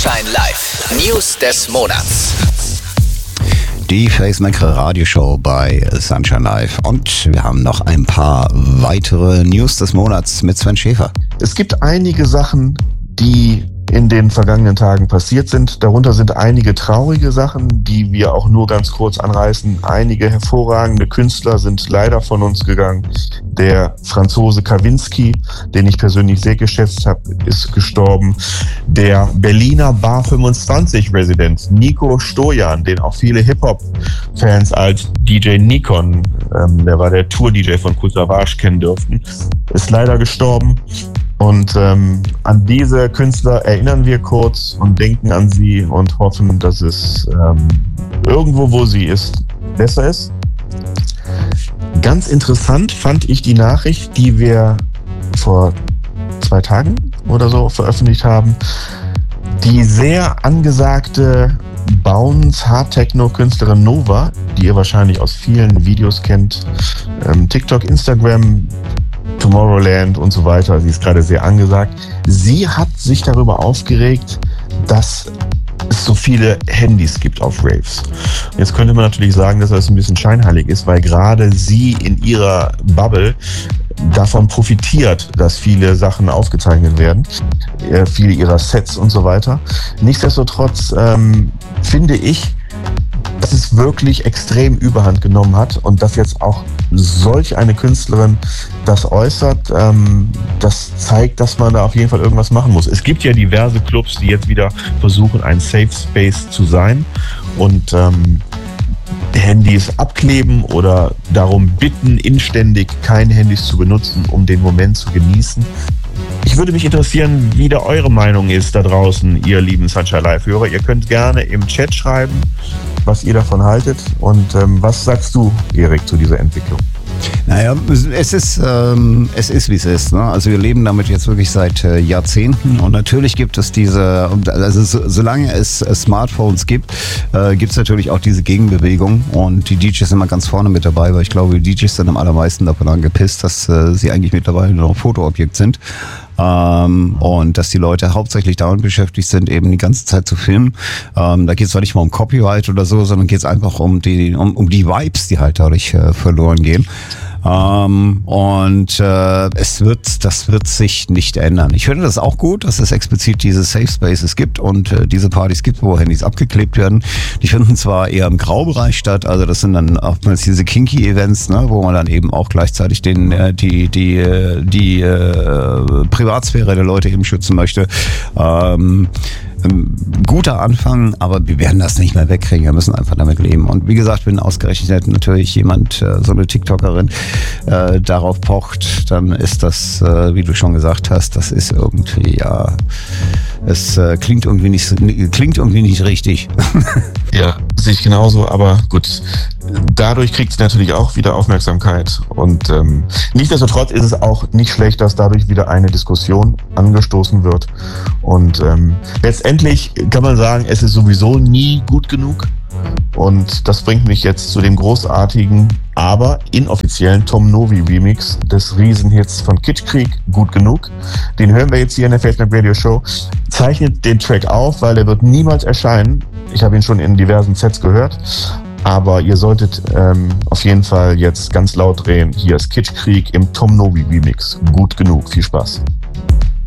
Sunshine Live. News des Monats. Die Facemaker Radioshow bei Sunshine Live. Und wir haben noch ein paar weitere News des Monats mit Sven Schäfer. Es gibt einige Sachen, die in den vergangenen Tagen passiert sind. Darunter sind einige traurige Sachen, die wir auch nur ganz kurz anreißen. Einige hervorragende Künstler sind leider von uns gegangen. Der Franzose Kavinsky, den ich persönlich sehr geschätzt habe, ist gestorben. Der Berliner Bar 25 Resident Nico Stojan, den auch viele Hip-Hop-Fans als DJ Nikon, der war der Tour-DJ von Kool Savas, kennen dürften, ist leider gestorben. Und an diese Künstler erinnern wir kurz und denken an sie und hoffen, dass es irgendwo, wo sie ist, besser ist. Ganz interessant fand ich die Nachricht, die wir vor 2 Tagen oder so veröffentlicht haben. Die sehr angesagte Bounce Hard Techno Künstlerin Nova, die ihr wahrscheinlich aus vielen Videos kennt, TikTok, Instagram, Tomorrowland und so weiter. Sie ist gerade sehr angesagt. Sie hat sich darüber aufgeregt, dass es so viele Handys gibt auf Raves. Jetzt könnte man natürlich sagen, dass das ein bisschen scheinheilig ist, weil gerade sie in ihrer Bubble davon profitiert, dass viele Sachen aufgezeichnet werden, viele ihrer Sets und so weiter. Nichtsdestotrotz finde ich, dass es wirklich extrem Überhand genommen hat und dass jetzt auch solch eine Künstlerin das äußert, das zeigt, dass man da auf jeden Fall irgendwas machen muss. Es gibt ja diverse Clubs, die jetzt wieder versuchen, ein Safe Space zu sein und Handys abkleben oder darum bitten, inständig keine Handys zu benutzen, um den Moment zu genießen. Ich würde mich interessieren, wie da eure Meinung ist da draußen, ihr lieben Sunshine Live-Hörer. Ihr könnt gerne im Chat schreiben, was ihr davon haltet. Und was sagst du, Erik, zu dieser Entwicklung? Naja, es ist wie es ist. Ne? Also wir leben damit jetzt wirklich seit Jahrzehnten und natürlich gibt es diese, also solange es Smartphones gibt, gibt es natürlich auch diese Gegenbewegung und die DJs sind immer ganz vorne mit dabei, weil ich glaube, die DJs sind am allermeisten davon angepisst, dass sie eigentlich mittlerweile nur noch Fotoobjekt sind. Und dass die Leute hauptsächlich damit beschäftigt sind, eben die ganze Zeit zu filmen. Da geht es zwar nicht mal um Copyright oder so, sondern geht es einfach um die Vibes, die halt dadurch verloren gehen. Das wird sich nicht ändern. Ich finde das auch gut, dass es explizit diese Safe Spaces gibt und diese Partys gibt, wo Handys abgeklebt werden. Die finden zwar eher im Graubereich statt, also das sind dann oftmals diese kinky Events, ne, wo man dann eben auch gleichzeitig die Privatsphäre der Leute eben schützen möchte. Guter Anfang, aber wir werden das nicht mehr wegkriegen. Wir müssen einfach damit leben. Und wie gesagt, wenn ausgerechnet natürlich jemand, so eine TikTokerin, darauf pocht, dann ist das, wie du schon gesagt hast, das ist irgendwie, ja, es klingt irgendwie nicht richtig. Ja, sehe ich genauso, aber gut. Dadurch kriegt es natürlich auch wieder Aufmerksamkeit und nichtsdestotrotz ist es auch nicht schlecht, dass dadurch wieder eine Diskussion angestoßen wird und letztendlich kann man sagen, es ist sowieso nie gut genug und das bringt mich jetzt zu dem großartigen, aber inoffiziellen Tom Novi Remix des Riesenhits von Kitschkrieg, Gut genug. Den hören wir jetzt hier in der Facebook Radio Show. Zeichnet den Track auf, weil er wird niemals erscheinen. Ich habe ihn schon in diversen Sets gehört. Aber ihr solltet auf jeden Fall jetzt ganz laut drehen. Hier ist Kitschkrieg im Tom Novi Remix. Gut genug. Viel Spaß.